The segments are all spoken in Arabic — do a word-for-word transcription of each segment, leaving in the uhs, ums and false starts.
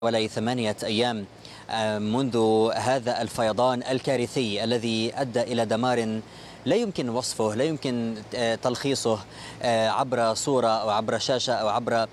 حوالي ثمانية أيام منذ هذا الفيضان الكارثي الذي أدى إلى دمار لا يمكن وصفه، لا يمكن تلخيصه عبر صورة أو عبر شاشة أو عبر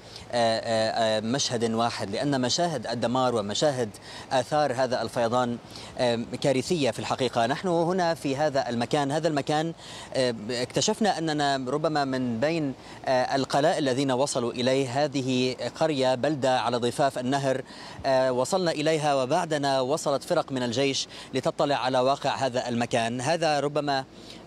مشهد واحد، لأن مشاهد الدمار ومشاهد آثار هذا الفيضان كارثية في الحقيقة. نحن هنا في هذا المكان هذا المكان اكتشفنا أننا ربما من بين القلائل الذين وصلوا إليه. هذه قرية بلدة على ضفاف النهر وصلنا إليها، وبعدنا وصلت فرق من الجيش لتطلع على واقع هذا المكان. هذا ربما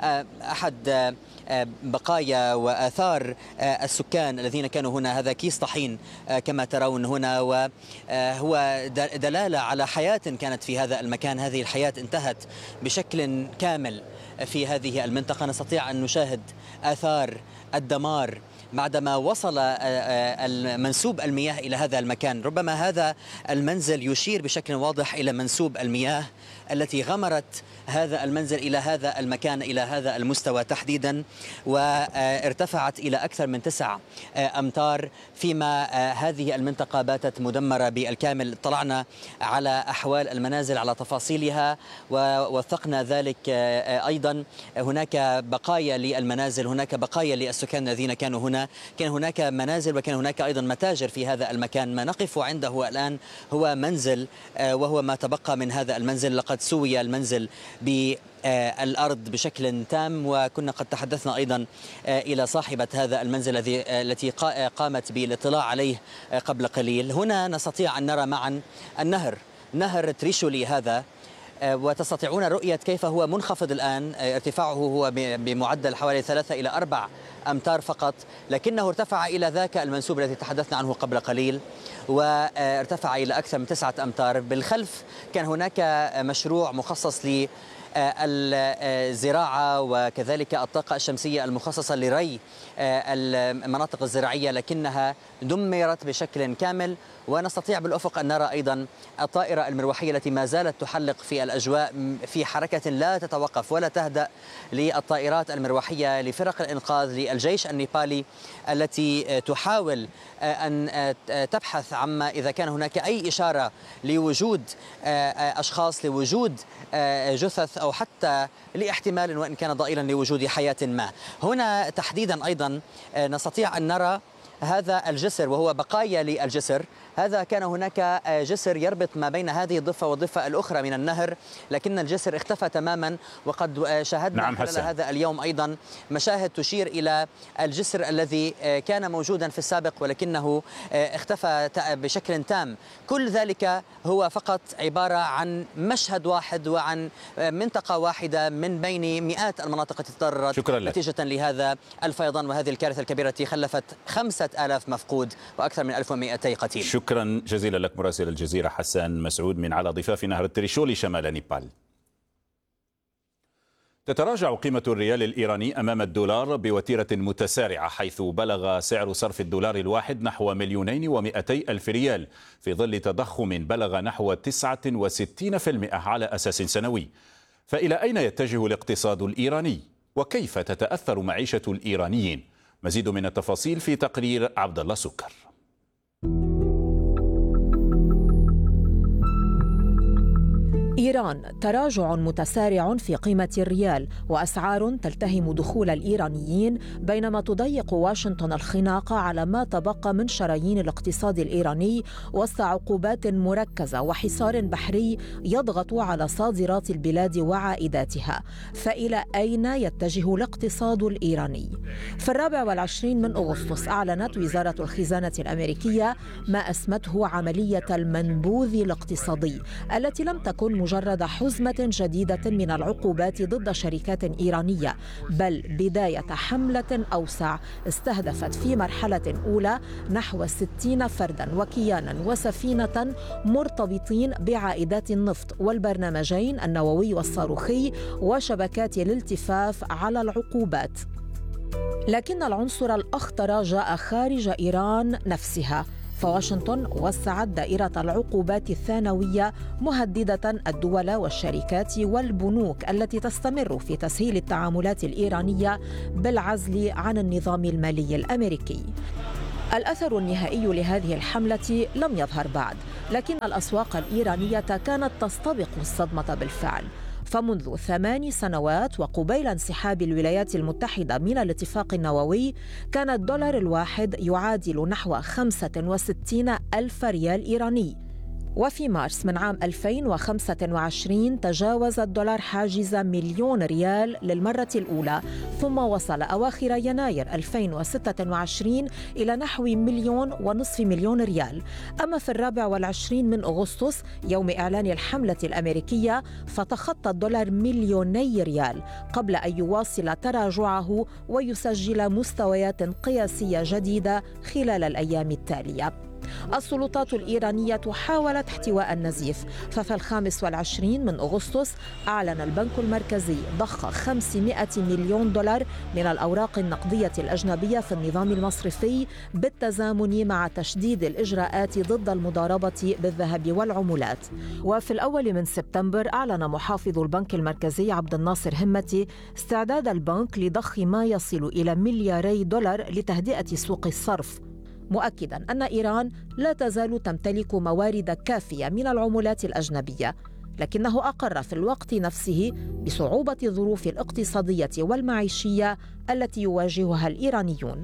أحد بقايا وآثار السكان الذين كانوا هنا. هذا كيس طحين كما ترون هنا، وهو دلالة على حياة كانت في هذا المكان. هذه الحياة انتهت بشكل كامل في هذه المنطقة. نستطيع أن نشاهد آثار الدمار بعدما وصل منسوب المياه إلى هذا المكان. ربما هذا المنزل يشير بشكل واضح إلى منسوب المياه التي غمرت هذا المنزل إلى هذا المكان، إلى هذا المستوى تحديدا، وارتفعت إلى أكثر من تسع أمتار، فيما هذه المنطقة باتت مدمرة بالكامل. طلعنا على أحوال المنازل، على تفاصيلها، ووثقنا ذلك أيضا. هناك بقايا للمنازل، هناك بقايا للسكان الذين كانوا هنا. كان هناك منازل وكان هناك أيضا متاجر في هذا المكان. ما نقف عنده الآن هو منزل، وهو ما تبقى من هذا المنزل. لقد سوي المنزل بالأرض بشكل تام، وكنا قد تحدثنا أيضا إلى صاحبة هذا المنزل الذي التي قامت بالاطلاع عليه قبل قليل. هنا نستطيع أن نرى معا النهر، نهر تريشولي هذا، وتستطيعون رؤية كيف هو منخفض الآن. ارتفاعه هو بمعدل حوالي ثلاثة إلى أربع أمتار فقط، لكنه ارتفع إلى ذاك المنسوب الذي تحدثنا عنه قبل قليل، وارتفع إلى أكثر من تسعة أمتار. بالخلف كان هناك مشروع مخصص ل الزراعة وكذلك الطاقة الشمسية المخصصة لري المناطق الزراعية، لكنها دمرت بشكل كامل. ونستطيع بالأفق أن نرى أيضا الطائرة المروحية التي ما زالت تحلق في الأجواء في حركة لا تتوقف ولا تهدأ، للطائرات المروحية لفرق الإنقاذ للجيش النيبالي التي تحاول أن تبحث عما إذا كان هناك أي إشارة لوجود أشخاص، لوجود جثث، أو حتى لاحتمال وإن كان ضئيلا لوجود حياة ما. هنا تحديدا أيضا نستطيع أن نرى هذا الجسر، وهو بقايا للجسر. هذا كان هناك جسر يربط ما بين هذه الضفة والضفة الأخرى من النهر، لكن الجسر اختفى تماما. وقد شاهدنا نعم خلال هذا اليوم أيضا مشاهد تشير إلى الجسر الذي كان موجودا في السابق ولكنه اختفى بشكل تام. كل ذلك هو فقط عبارة عن مشهد واحد وعن منطقة واحدة من بين مئات المناطق التي تضررت نتيجة لهذا الفيضان وهذه الكارثة الكبيرة التي خلفت خمسة آلاف مفقود وأكثر من ألف ومئتي قتيل. شكرا جزيلا لك مراسل الجزيرة حسن مسعود من على ضفاف نهر التريشولي شمال نيبال. تتراجع قيمة الريال الإيراني أمام الدولار بوتيرة متسارعة، حيث بلغ سعر صرف الدولار الواحد نحو مليونين ومئتي ألف ريال، في ظل تضخم بلغ نحو تسعة وستين بالمئة على أساس سنوي. فإلى أين يتجه الاقتصاد الإيراني؟ وكيف تتأثر معيشة الإيرانيين؟ مزيد من التفاصيل في تقرير عبد الله سكر. إيران، تراجع متسارع في قيمة الريال وأسعار تلتهم دخول الإيرانيين، بينما تضيق واشنطن الخناق على ما تبقى من شرايين الاقتصاد الإيراني وسط عقوبات مركزة وحصار بحري يضغط على صادرات البلاد وعائداتها. فإلى أين يتجه الاقتصاد الإيراني؟ في الرابع والعشرين من أغسطس أعلنت وزارة الخزانة الأمريكية ما أسمته عملية المنبوذ الاقتصادي، التي لم تكن مجرد حزمة جديدة من العقوبات ضد شركات إيرانية، بل بداية حملة أوسع استهدفت في مرحلة أولى نحو ستين فردا وكيانا وسفينة مرتبطين بعائدات النفط والبرنامجين النووي والصاروخي وشبكات الالتفاف على العقوبات. لكن العنصر الأخطر جاء خارج إيران نفسها، فواشنطن وسعت دائرة العقوبات الثانوية، مهددة الدول والشركات والبنوك التي تستمر في تسهيل التعاملات الإيرانية بالعزل عن النظام المالي الأمريكي. الأثر النهائي لهذه الحملة لم يظهر بعد، لكن الأسواق الإيرانية كانت تستبق الصدمة بالفعل. فمنذ ثمان سنوات وقبيل انسحاب الولايات المتحدة من الاتفاق النووي كان الدولار الواحد يعادل نحو خمسة وستين ألف ريال إيراني. وفي مارس من عام ألفين وخمسة وعشرين تجاوز الدولار حاجز مليون ريال للمرة الأولى، ثم وصل أواخر يناير ألفين وستة وعشرين إلى نحو مليون ونصف مليون ريال. أما في الرابع والعشرين من أغسطس يوم إعلان الحملة الأمريكية فتخطى الدولار مليوني ريال قبل أن يواصل تراجعه ويسجل مستويات قياسية جديدة خلال الأيام التالية. السلطات الإيرانية حاولت احتواء النزيف، ففي الخامس والعشرين من أغسطس أعلن البنك المركزي ضخ خمسمائة مليون دولار من الأوراق النقدية الأجنبية في النظام المصرفي بالتزامن مع تشديد الإجراءات ضد المضاربة بالذهب والعملات. وفي الأول من سبتمبر أعلن محافظ البنك المركزي عبد الناصر همتي استعداد البنك لضخ ما يصل إلى ملياري دولار لتهدئة سوق الصرف، مؤكداً أن إيران لا تزال تمتلك موارد كافية من العملات الأجنبية، لكنه أقر في الوقت نفسه بصعوبة الظروف الاقتصادية والمعيشية التي يواجهها الإيرانيون.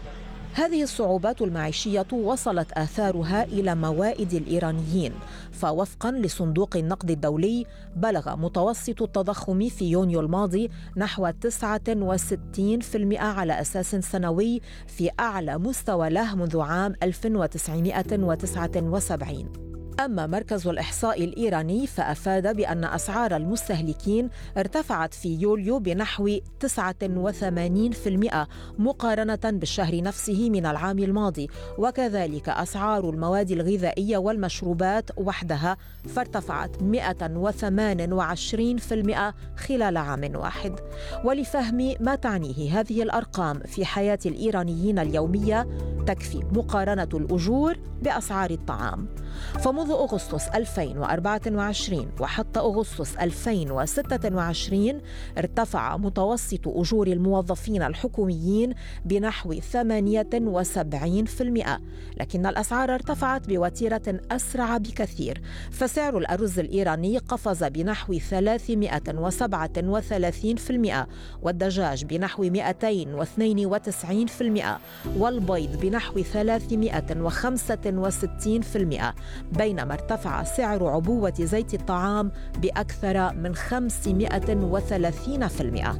هذه الصعوبات المعيشية وصلت آثارها إلى موائد الإيرانيين، فوفقاً لصندوق النقد الدولي بلغ متوسط التضخم في يونيو الماضي نحو تسعة وستين بالمئة على أساس سنوي، في أعلى مستوى له منذ عام ألف وتسعمائة وتسعة وسبعين. أما مركز الإحصاء الإيراني فأفاد بأن أسعار المستهلكين ارتفعت في يوليو بنحو تسعة وثمانين بالمئة مقارنة بالشهر نفسه من العام الماضي، وكذلك أسعار المواد الغذائية والمشروبات وحدها فارتفعت مئة وثمانية وعشرين بالمئة خلال عام واحد. ولفهم ما تعنيه هذه الأرقام في حياة الإيرانيين اليومية تكفي مقارنة الأجور بأسعار الطعام. فمنذ أغسطس ألفين وأربعة وعشرين وحتى أغسطس ألفين وستة وعشرين ارتفع متوسط أجور الموظفين الحكوميين بنحو ثمانية وسبعين بالمئة، لكن الأسعار ارتفعت بوتيرة أسرع بكثير، فسعر الأرز الإيراني قفز بنحو ثلاثمائة وسبعة وثلاثين بالمئة، والدجاج بنحو مئتين واثنين وتسعين بالمئة، والبيض بنحو ثلاثمائة وخمسة وستين بالمئة، بينما ارتفع سعر عبوة زيت الطعام بأكثر من خمسمائة وثلاثين بالمئة.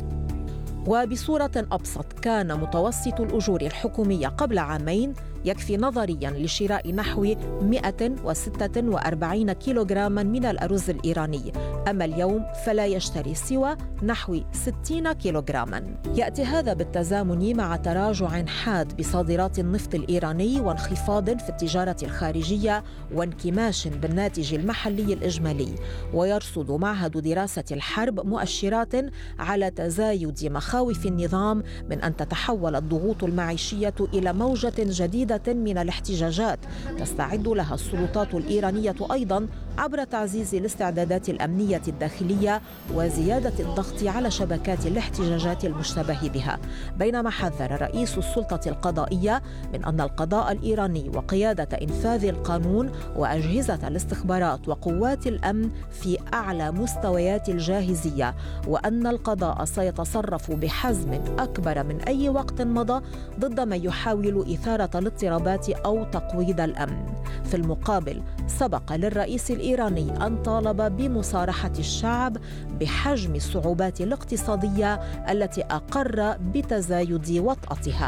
وبصورة أبسط كان متوسط الأجور الحكومية قبل عامين يكفي نظرياً لشراء نحو مئة وستة وأربعين كيلوغراما من الأرز الإيراني، أما اليوم فلا يشتري سوى نحو ستين كيلوغراما. يأتي هذا بالتزامن مع تراجع حاد بصادرات النفط الإيراني وانخفاض في التجارة الخارجية وانكماش بالناتج المحلي الإجمالي. ويرصد معهد دراسة الحرب مؤشرات على تزايد مخاوف النظام من أن تتحول الضغوط المعيشية إلى موجة جديدة من الاحتجاجات تستعد لها السلطات الإيرانية أيضاً عبر تعزيز الاستعدادات الأمنية الداخلية وزيادة الضغط على شبكات الاحتجاجات المشتبه بها. بينما حذر رئيس السلطة القضائية من أن القضاء الإيراني وقيادة إنفاذ القانون وأجهزة الاستخبارات وقوات الأمن في أعلى مستويات الجاهزية، وأن القضاء سيتصرف بحزم أكبر من أي وقت مضى ضد من يحاول إثارة الاضطرابات أو تقويض الأمن. في المقابل سبق للرئيس الإيراني أن طالب بمصارحة الشعب بحجم الصعوبات الاقتصادية التي أقر بتزايد وطأتها.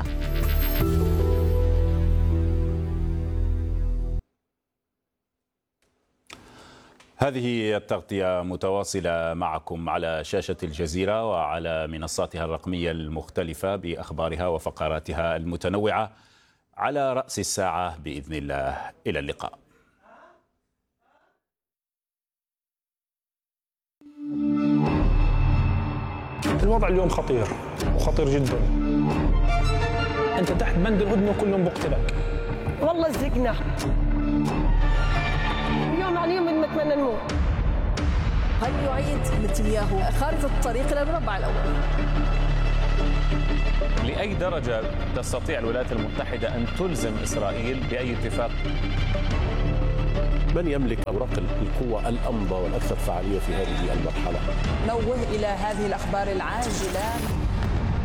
هذه التغطية متواصلة معكم على شاشة الجزيرة وعلى منصاتها الرقمية المختلفة بأخبارها وفقراتها المتنوعة على رأس الساعة بإذن الله. إلى اللقاء. الوضع اليوم خطير وخطير جدا. أنت تحت بند الهدنة وكلهم بقتلك. والله زقنا يوم عن يوم نتمنى نموت. هل يعيد نتنياهو خارطة الطريق إلى المربع الأول؟ لأي درجة تستطيع الولايات المتحدة أن تلزم إسرائيل بأي اتفاق؟ من يملك أوراق القوة الأمضى والأكثر فعالية في هذه المرحلة؟ نوه إلى هذه الأخبار العاجلة.